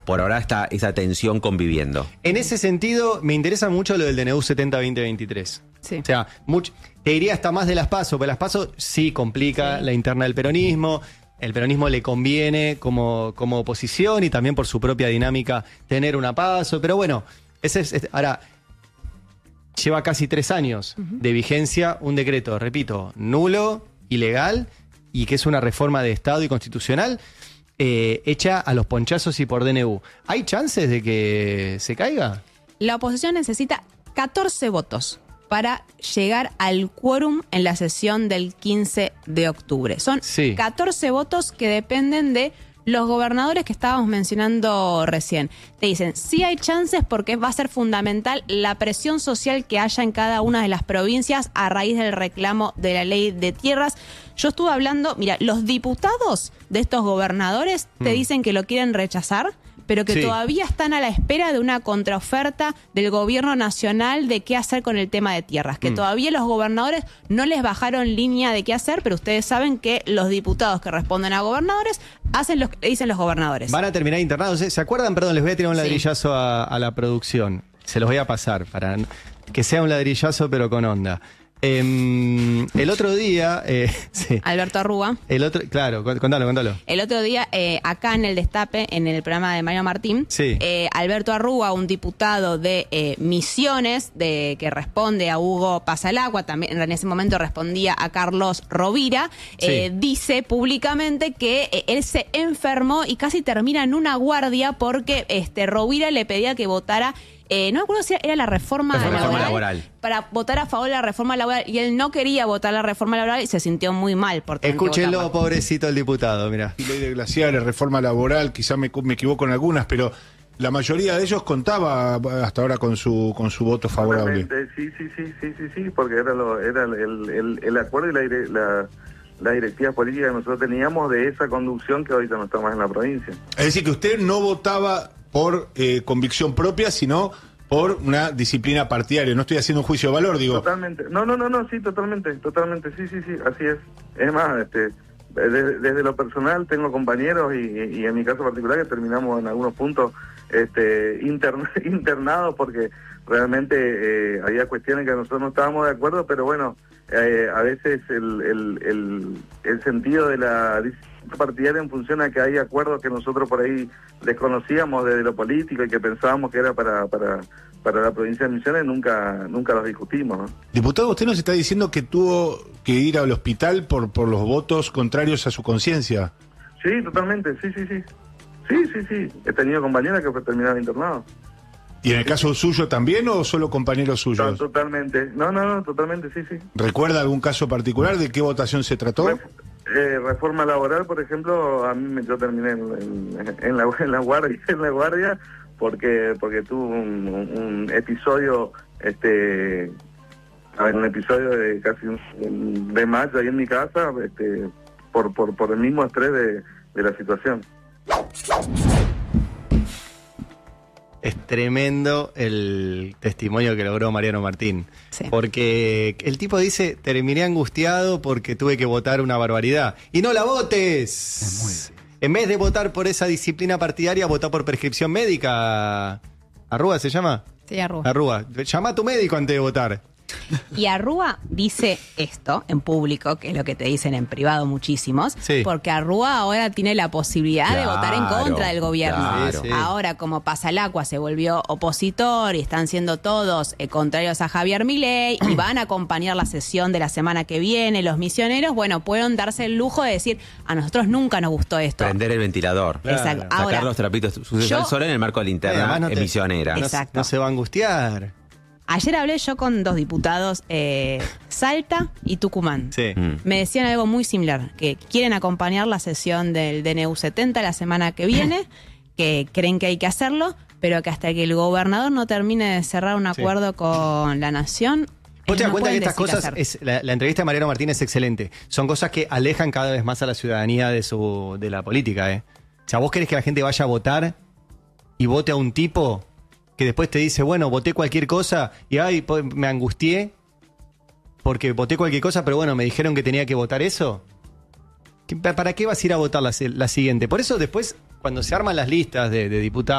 por ahora está esa tensión conviviendo. En ese sentido, me interesa mucho lo del DNU 70-2023. Sí. O sea, te diría hasta más de las PASO, pero las PASO sí complica la interna del peronismo. El peronismo le conviene como oposición y también por su propia dinámica tener una PASO. Pero bueno, ahora, lleva casi 3 años de vigencia un decreto, repito, nulo, ilegal, y que es una reforma de Estado y constitucional hecha a los ponchazos y por DNU. ¿Hay chances de que se caiga? La oposición necesita 14 votos para llegar al quórum en la sesión del 15 de octubre. Son 14 votos que dependen de los gobernadores que estábamos mencionando recién. Te dicen, sí hay chances porque va a ser fundamental la presión social que haya en cada una de las provincias a raíz del reclamo de la ley de tierras. Yo estuve hablando, mira, los diputados de estos gobernadores te dicen que lo quieren rechazar, pero que todavía están a la espera de una contraoferta del gobierno nacional de qué hacer con el tema de tierras, que todavía los gobernadores no les bajaron línea de qué hacer, pero ustedes saben que los diputados que responden a gobernadores hacen lo que dicen los gobernadores. Van a terminar internados. ¿Se acuerdan? Perdón, les voy a tirar un ladrillazo a la producción. Se los voy a pasar para que sea un ladrillazo pero con onda. El otro día... Alberto Arrúa. Claro, contalo. El otro día, acá en el Destape, en el programa de Mario Martín, Alberto Arrúa, un diputado de Misiones, que responde a Hugo Pasalagua, también en ese momento respondía a Carlos Rovira, dice públicamente que él se enfermó y casi termina en una guardia porque Rovira le pedía que votara... no me acuerdo si era la reforma laboral, para votar a favor de la reforma laboral, y él no quería votar la reforma laboral y se sintió muy mal. Escúchenlo, pobrecito el diputado, mira. Ley de glaciares, reforma laboral, quizá me equivoco en algunas, pero la mayoría de ellos contaba hasta ahora con su voto favorable. Sí, porque era el acuerdo y la directiva política que nosotros teníamos de esa conducción que ahorita no está más en la provincia. Es decir, que usted no votaba por convicción propia, sino por una disciplina partidaria. No estoy haciendo un juicio de valor, digo. Totalmente. No, sí, totalmente. Sí, así es. Es más, desde lo personal tengo compañeros y en mi caso particular que terminamos en algunos puntos internados porque realmente había cuestiones que nosotros no estábamos de acuerdo, pero bueno, a veces el sentido de la disciplina partidaria en función a que hay acuerdos que nosotros por ahí desconocíamos desde lo político y que pensábamos que era para la provincia de Misiones, nunca los discutimos, ¿no? Diputado, usted nos está diciendo que tuvo que ir al hospital por los votos contrarios a su conciencia. Sí, totalmente, sí. Sí. He tenido compañeras que terminaron internados. ¿Y en el caso suyo también o solo compañeros suyos? Totalmente. No, totalmente, sí. ¿Recuerda algún caso particular? ¿De qué votación se trató? Reforma laboral, por ejemplo, yo terminé en la guardia porque tuve un episodio, un episodio de casi de mayo ahí en mi casa, por el mismo estrés de la situación. Es tremendo el testimonio que logró Mariano Martín. Sí. Porque el tipo dice, terminé angustiado porque tuve que votar una barbaridad. ¡Y no la votes! En vez de votar por esa disciplina partidaria, votá por prescripción médica. ¿Arrúa se llama? Sí, Arrúa. Arrúa. Llama a tu médico antes de votar. Y Arrúa dice esto en público, que es lo que te dicen en privado muchísimos, porque Arrúa ahora tiene la posibilidad de votar en contra del gobierno. Ahora, como Pasalacua se volvió opositor y están siendo todos contrarios a Javier Milei y van a acompañar la sesión de la semana que viene, los misioneros, bueno, pueden darse el lujo de decir, a nosotros nunca nos gustó esto. Prender el ventilador. Exacto. Sacar ahora, los trapitos sucios al sol en el marco de linterna misionera. Exacto. No se va a angustiar. Ayer hablé yo con 2 diputados, Salta y Tucumán. Sí. Me decían algo muy similar, que quieren acompañar la sesión del DNU 70 la semana que viene, que creen que hay que hacerlo, pero que hasta que el gobernador no termine de cerrar un acuerdo con la nación... Vos te das cuenta que estas cosas, la entrevista de Mariano Martín es excelente. Son cosas que alejan cada vez más a la ciudadanía de la política. O sea, vos querés que la gente vaya a votar y vote a un tipo... que después te dice, bueno, voté cualquier cosa y me angustié porque voté cualquier cosa, pero bueno, me dijeron que tenía que votar eso. ¿Para qué vas a ir a votar la siguiente? Por eso después, cuando se arman las listas de diputados,